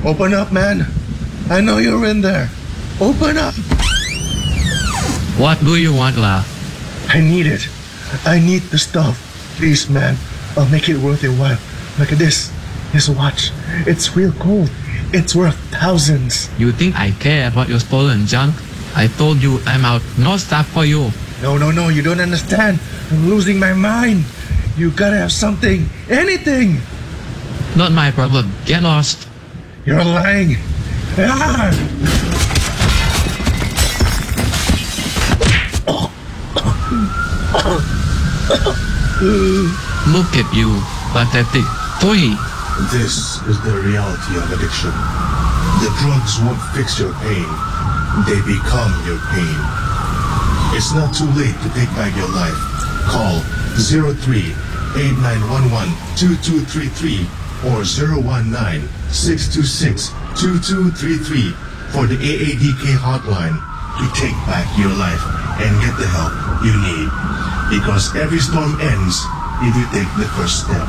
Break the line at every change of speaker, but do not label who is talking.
Open up, man. I know you're in there. Open up.
What do you want, La?
I need it. I need the stuff. Please, man. I'll make it worth your while. Look at this. This watch. It's real gold. It's worth thousands.
You think I care about your stolen junk? I told you I'm out, no stuff for you.
No, you don't understand. I'm losing my mind. You gotta have something. Anything.
Not my problem. Get lost.
You're lying. Ah!
Look at you, pathetic. Toy.
This is the reality of addiction. The drugs won't fix your pain. They become your pain. It's not too late to take back your life. Call 03-8911-2233 or 019-626-2233 for the AADK hotline to take back your life and get the help you need. Because every storm ends if you take the first step.